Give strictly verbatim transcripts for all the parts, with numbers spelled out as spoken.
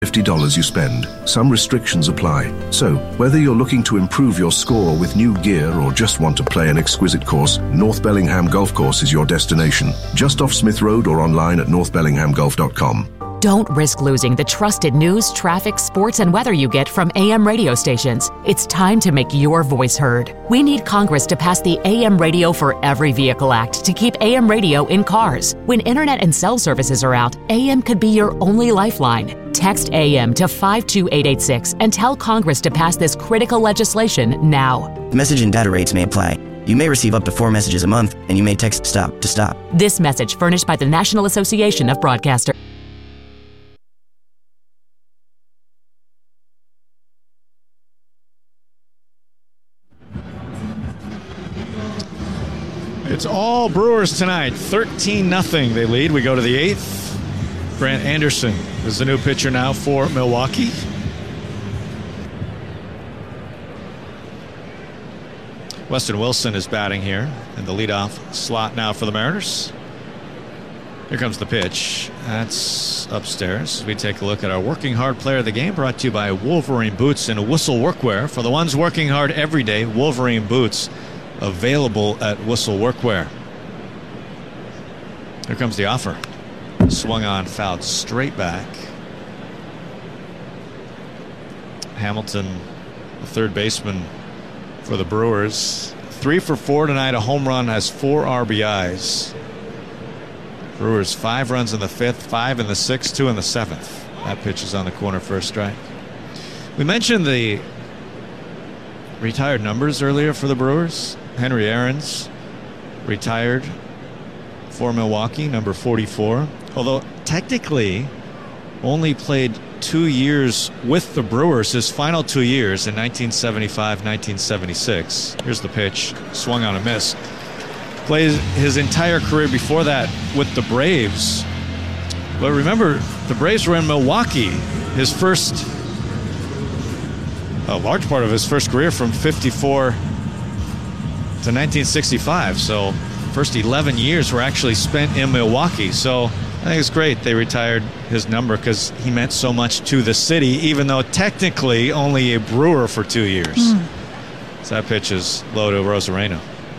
fifty dollars you spend. Some restrictions apply. So, whether you're looking to improve your score with new gear or just want to play an exquisite course, North Bellingham Golf Course is your destination. Just off Smith Road or online at north bellingham golf dot com. Don't risk losing the trusted news, traffic, sports, and weather you get from A M radio stations. It's time to make your voice heard. We need Congress to pass the A M Radio for Every Vehicle Act to keep A M radio in cars. When internet and cell services are out, A M could be your only lifeline. Text A M to five two eight eight six and tell Congress to pass this critical legislation now. Message and data rates may apply. You may receive up to four messages a month, and you may text STOP to stop. This message furnished by the National Association of Broadcasters. It's all Brewers tonight. thirteen nothing they lead. We go to the eighth. Grant Anderson is the new pitcher now for Milwaukee. Weston Wilson is batting here in the leadoff slot now for the Mariners. Here comes the pitch. That's upstairs. We take a look at our working hard player of the game, brought to you by Wolverine Boots and Whistle Workwear. For the ones working hard every day, Wolverine Boots available at Whistle Workwear. Here comes the offer. Swung on, fouled straight back. Hamilton, the third baseman for the Brewers. Three for four tonight, a home run, has four R B Is. Brewers five runs in the fifth, five in the sixth, two in the seventh. That pitch is on the corner for a strike. We mentioned the retired numbers earlier for the Brewers. Henry Aaron's retired for Milwaukee, number forty-four. Although technically only played two years with the Brewers, his final two years in nineteen seventy-five, nineteen seventy-six. Here's the pitch, swung on a miss. Played his entire career before that with the Braves. But remember, the Braves were in Milwaukee. His first, a large part of his first career from fifty-four to nineteen sixty-five. So first eleven years were actually spent in Milwaukee. So I think it's great they retired his number because he meant so much to the city, even though technically only a Brewer for two years. Mm. So that pitch is low to Rosarena.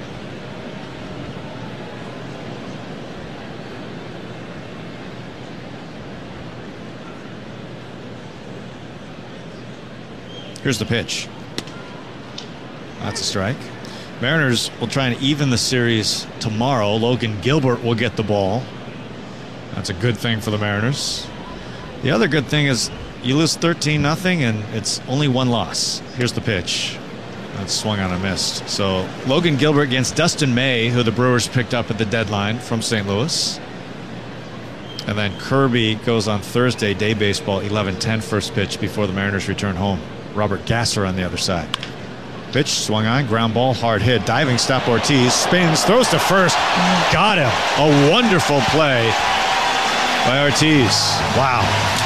Here's the pitch. That's a strike. Mariners will try and even the series tomorrow. Logan Gilbert will get the ball. That's a good thing for the Mariners. The other good thing is you lose thirteen nothing and it's only one loss. Here's the pitch. That's swung on and missed. So Logan Gilbert against Dustin May, who the Brewers picked up at the deadline from Saint Louis. And then Kirby goes on Thursday, day baseball, eleven ten first pitch before the Mariners return home. Robert Gasser on the other side. Pitch swung on, ground ball, hard hit, diving stop. Ortiz spins, throws to first, got him. A wonderful play by Ortiz. Wow.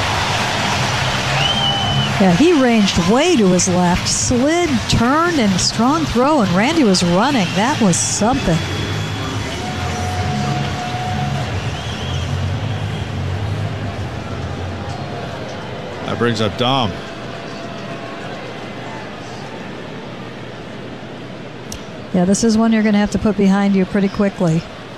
Yeah, he ranged way to his left, slid, turned, and strong throw, and Randy was running. That was something. That brings up Dom. Yeah, this is one you're going to have to put behind you pretty quickly.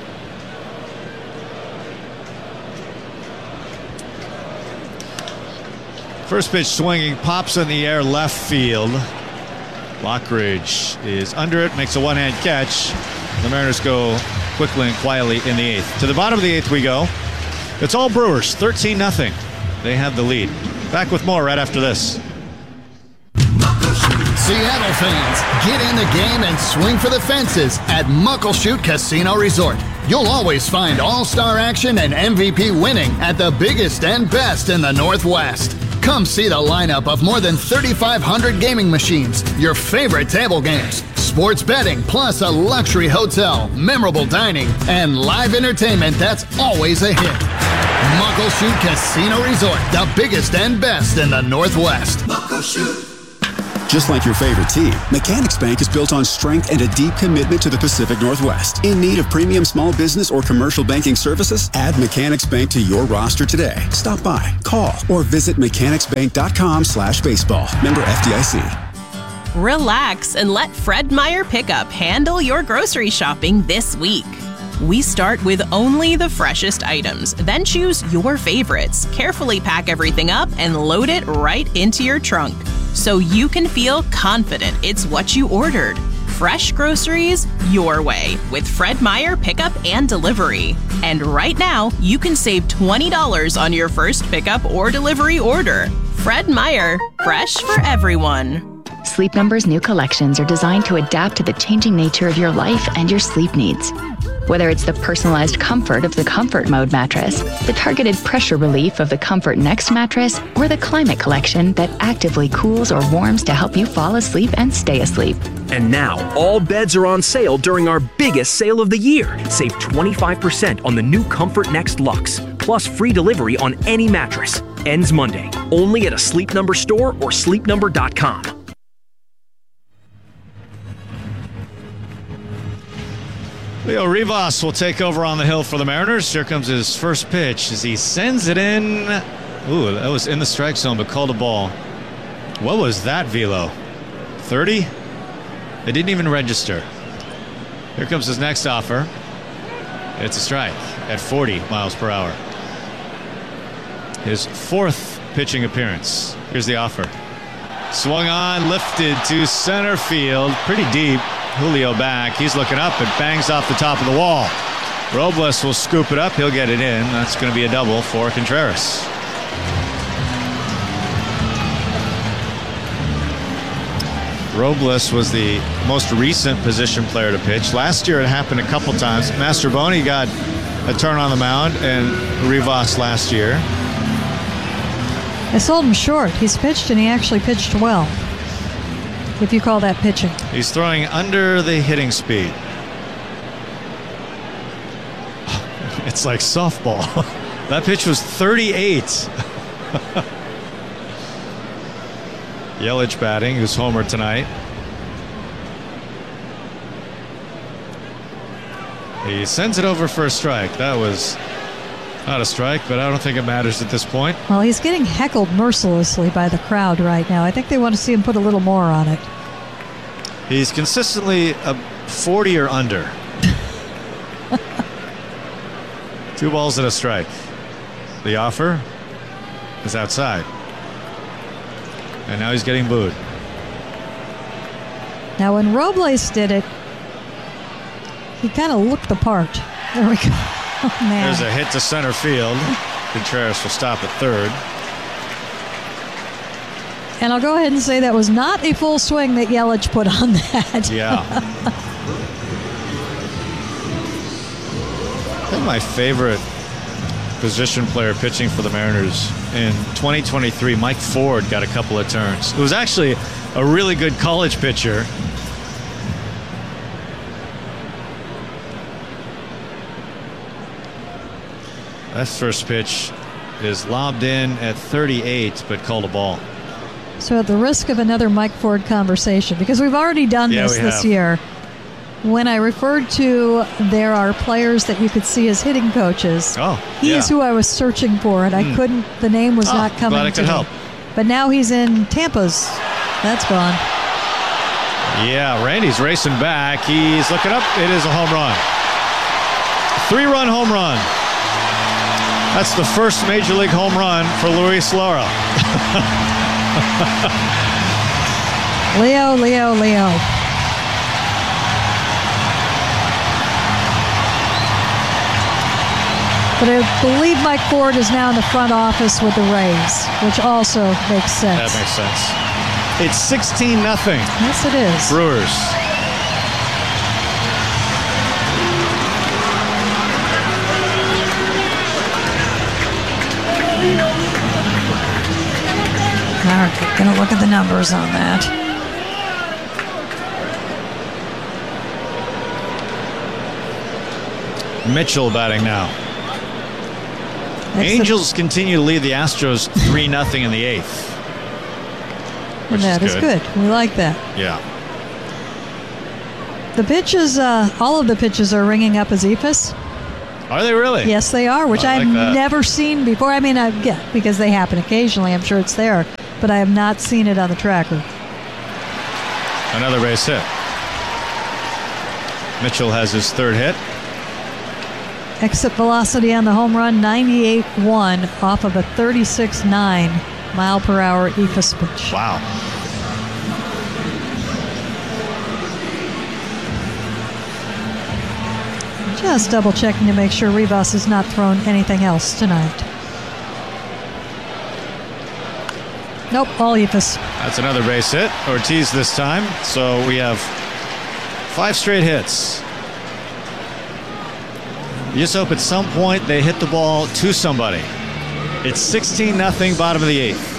First pitch swinging, pops in the air, left field. Lockridge is under it, makes a one-hand catch. The Mariners go quickly and quietly in the eighth. To the bottom of the eighth we go. It's all Brewers, thirteen nothing. They have the lead. Back with more right after this. Seattle fans, get in the game and swing for the fences at Muckleshoot Casino Resort. You'll always find all-star action and M V P winning at the biggest and best in the Northwest. Come see the lineup of more than thirty-five hundred gaming machines, your favorite table games, sports betting, plus a luxury hotel, memorable dining, and live entertainment that's always a hit. Muckleshoot Casino Resort, the biggest and best in the Northwest. Muckleshoot. Just like your favorite team, Mechanics Bank is built on strength and a deep commitment to the Pacific Northwest. In need of premium small business or commercial banking services? Add Mechanics Bank to your roster today. Stop by, call, or visit mechanicsbank.com slash baseball. Member F D I C. Relax and let Fred Meyer Pickup handle your grocery shopping this week. We start with only the freshest items, then choose your favorites, carefully pack everything up, and load it right into your trunk, so you can feel confident it's what you ordered. Fresh groceries your way with Fred Meyer Pickup and Delivery. And right now, you can save twenty dollars on your first pickup or delivery order. Fred Meyer, fresh for everyone. Sleep Number's new collections are designed to adapt to the changing nature of your life and your sleep needs. Whether it's the personalized comfort of the Comfort Mode mattress, the targeted pressure relief of the Comfort Next mattress, or the Climate Collection that actively cools or warms to help you fall asleep and stay asleep. And now, all beds are on sale during our biggest sale of the year. Save twenty-five percent on the new Comfort Next Luxe, plus free delivery on any mattress. Ends Monday, only at a Sleep Number store or sleep number dot com. Leo Rivas will take over on the hill for the Mariners. Here comes his first pitch as he sends it in. Ooh, that was in the strike zone, but called a ball. What was that velo? thirty? It didn't even register. Here comes his next offer. It's a strike at forty miles per hour. His fourth pitching appearance. Here's the offer. Swung on, lifted to center field. Pretty deep. Julio back. He's looking up. It bangs off the top of the wall. Robles will scoop it up. He'll get it in. That's going to be a double for Contreras. Robles was the most recent position player to pitch. Last year it happened a couple times. Mastrobuoni got a turn on the mound, and Rivas last year. I sold him short. He's pitched, and he actually pitched well, if you call that pitching. He's throwing under the hitting speed. It's like softball. That pitch was thirty-eight. Yelich batting, who's homered tonight. He sends it over for a strike. That was not a strike, but I don't think it matters at this point. Well, he's getting heckled mercilessly by the crowd right now. I think they want to see him put a little more on it. He's consistently a forty or under. Two balls and a strike. The offer is outside. And now he's getting booed. Now, when Robles did it, he kind of looked the part. There we go. Oh, man. There's a hit to center field. Contreras will stop at third. And I'll go ahead and say that was not a full swing that Yelich put on that. Yeah. I think my favorite position player pitching for the Mariners in twenty twenty-three, Mike Ford, got a couple of turns. It was actually a really good college pitcher. That first pitch is lobbed in at thirty-eight, but called a ball. So at the risk of another Mike Ford conversation, because we've already done yeah, this this have. year, when I referred to there are players that you could see as hitting coaches, oh, he yeah. is who I was searching for, and mm. I couldn't, the name was oh, not coming glad I to could me. help. But now he's in Tampa's. That's gone. Yeah, Randy's racing back. He's looking up. It is a home run. Three-run home run. That's the first Major League home run for Luis Lara. Leo, Leo, Leo. But I believe Mike Ford is now in the front office with the Rays, which also makes sense. That makes sense. It's sixteen nothing. Yes, it is. Brewers. All right, gonna look at the numbers on that. Mitchell batting now. That's Angels the... continue to lead the Astros three nothing in the eighth. And which that is is good. good. We like that. Yeah. The pitches, uh, all of the pitches are ringing up as E F I S. Are they really? Yes, they are, which I like I've that. never seen before. I mean, I, yeah, because they happen occasionally. I'm sure it's there, but I have not seen it on the tracker. Another base hit. Mitchell has his third hit. Exit velocity on the home run, ninety-eight point one off of a thirty-six point nine mile per hour E F I S pitch. Wow. Just double checking to make sure Rivas has not thrown anything else tonight. Nope, all E F I S. That's another base hit. Ortiz this time. So we have five straight hits. You just hope at some point they hit the ball to somebody. It's sixteen nothing, bottom of the eighth.